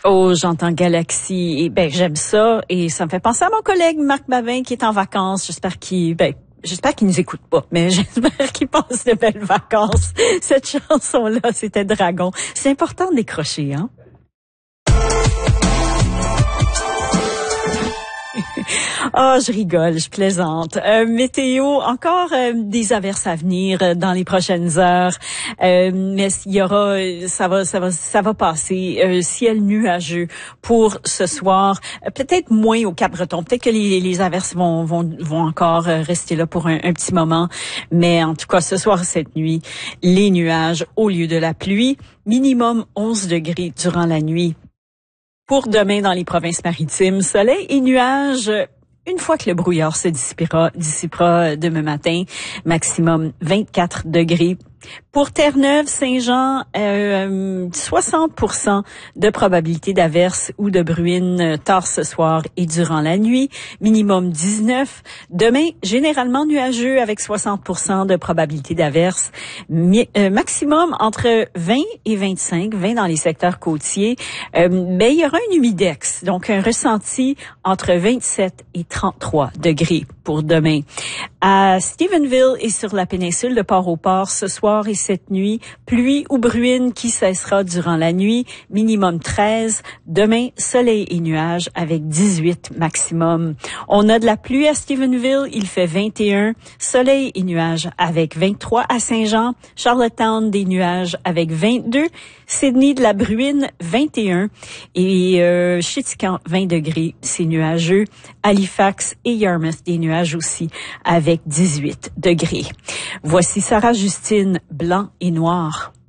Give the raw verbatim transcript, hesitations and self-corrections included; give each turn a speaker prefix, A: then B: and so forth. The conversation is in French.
A: Oh, j'entends Galaxie. Et ben, j'aime ça. Et ça me fait penser à mon collègue Marc Bavin qui est en vacances. J'espère qu'il, ben, j'espère qu'il nous écoute pas, mais j'espère qu'il passe de belles vacances. Cette chanson-là, c'était Dragon. C'est important de décrocher, hein? Oh, je rigole, je plaisante. Euh, météo, encore euh, des averses à venir euh, dans les prochaines heures, euh, mais il y aura, ça va, ça va, ça va passer. Euh, ciel nuageux pour ce soir, euh, peut-être moins au Cap-Breton. Peut-être que les, les averses vont, vont, vont encore euh, rester là pour un, un petit moment, mais en tout cas, ce soir, cette nuit, les nuages au lieu de la pluie. Minimum onze degrés durant la nuit. Pour demain dans les provinces maritimes, soleil et nuages. Une fois que le brouillard se dissipera, dissipera demain matin, maximum vingt-quatre degrés. Pour Terre-Neuve, Saint-Jean, euh, soixante pour cent de probabilité d'averse ou de bruine tard ce soir et durant la nuit, minimum dix-neuf. Demain, généralement nuageux avec soixante pour cent de probabilité d'averse, mi- euh, maximum entre vingt et vingt-cinq, vingt dans les secteurs côtiers. Euh, mais il y aura un humidex, donc un ressenti entre vingt-sept et trente-trois degrés pour demain. À Stephenville et sur la péninsule de Port-au-Port, ce soir et cette nuit, pluie ou bruine qui cessera durant la nuit, minimum treize. Demain, soleil et nuages avec dix-huit maximum. On a de la pluie à Stephenville, il fait vingt et un. Soleil et nuages avec vingt-trois à Saint-Jean. Charlottetown, des nuages avec vingt-deux. Sydney, de la bruine, vingt et un. Et euh, Chitican, vingt degrés, c'est nuageux. Halifax et Yarmouth, des nuages aussi, avec dix-huit degrés. Voici Sarah Justine, blanc et noir.